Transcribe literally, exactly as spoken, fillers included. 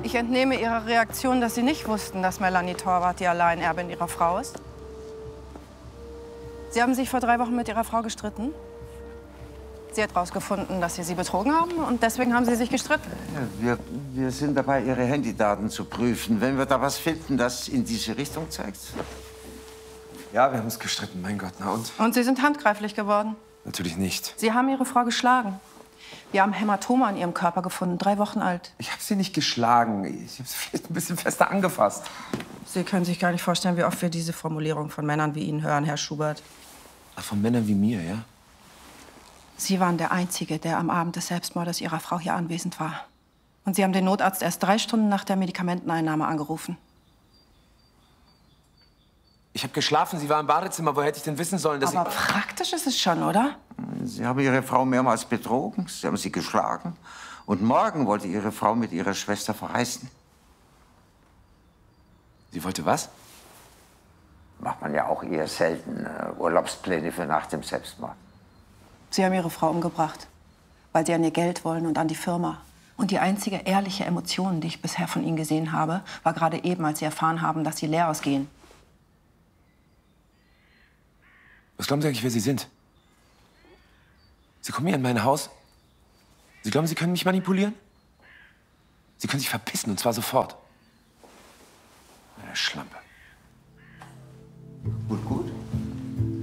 Ich entnehme Ihrer Reaktion, dass Sie nicht wussten, dass Melanie Torwart die Alleinerbin Ihrer Frau ist. Sie haben sich vor drei Wochen mit Ihrer Frau gestritten. Sie hat herausgefunden, dass Sie sie betrogen haben und deswegen haben Sie sich gestritten. Ja, wir, wir sind dabei, Ihre Handydaten zu prüfen. Wenn wir da was finden, das in diese Richtung zeigt. Ja, wir haben uns gestritten, mein Gott, na und? Und Sie sind handgreiflich geworden. Natürlich nicht. Sie haben Ihre Frau geschlagen. Wir haben Hämatome an Ihrem Körper gefunden, drei Wochen alt. Ich habe sie nicht geschlagen. Ich habe sie vielleicht ein bisschen fester angefasst. Sie können sich gar nicht vorstellen, wie oft wir diese Formulierung von Männern wie Ihnen hören, Herr Schubert. Ach, von Männern wie mir, ja? Sie waren der Einzige, der am Abend des Selbstmordes Ihrer Frau hier anwesend war. Und Sie haben den Notarzt erst drei Stunden nach der Medikamenteneinnahme angerufen. Ich habe geschlafen, sie war im Badezimmer. Woher hätte ich denn wissen sollen, dass Aber ich... praktisch ist es schon, oder? Sie haben Ihre Frau mehrmals betrogen, Sie haben sie geschlagen. Und morgen wollte Ihre Frau mit Ihrer Schwester verreisen. Sie wollte was? Macht man ja auch eher selten äh, Urlaubspläne für nach dem Selbstmord. Sie haben Ihre Frau umgebracht, weil Sie an ihr Geld wollen und an die Firma. Und die einzige ehrliche Emotion, die ich bisher von Ihnen gesehen habe, war gerade eben, als Sie erfahren haben, dass Sie leer ausgehen. Was glauben Sie eigentlich, wer Sie sind? Sie kommen hier in mein Haus. Sie glauben, Sie können mich manipulieren? Sie können sich verpissen, und zwar sofort. Eine Schlampe.